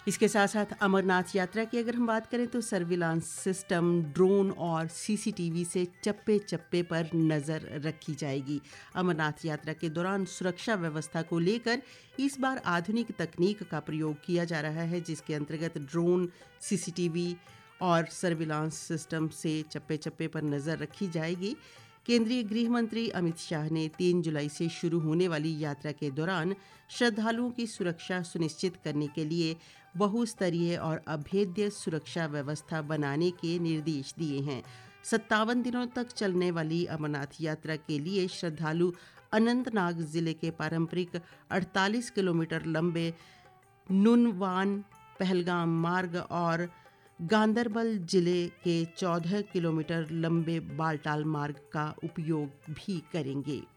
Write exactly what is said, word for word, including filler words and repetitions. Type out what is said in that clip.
इसके साथ साथ अमरनाथ यात्रा की अगर हम बात करें तो सर्विलांस सिस्टम, ड्रोन और सीसीटीवी से चप्पे चप्पे पर नज़र रखी जाएगी। अमरनाथ यात्रा के दौरान सुरक्षा व्यवस्था को लेकर इस बार आधुनिक तकनीक का प्रयोग किया जा रहा है, जिसके अंतर्गत ड्रोन, सीसीटीवी और सर्विलांस सिस्टम से चप्पे चप्पे पर नज़र रखी जाएगी। केंद्रीय गृह मंत्री अमित शाह ने तीन जुलाई से शुरू होने वाली यात्रा के दौरान श्रद्धालुओं की सुरक्षा सुनिश्चित करने के लिए बहुस्तरीय और अभेद्य सुरक्षा व्यवस्था बनाने के निर्देश दिए हैं। सत्तावन दिनों तक चलने वाली अमरनाथ यात्रा के लिए श्रद्धालु अनंतनाग जिले के पारंपरिक अड़तालीस किलोमीटर लंबे नुनवान पहलगाम मार्ग और गांदरबल जिले के चौदह किलोमीटर लंबे बालटाल मार्ग का उपयोग भी करेंगे।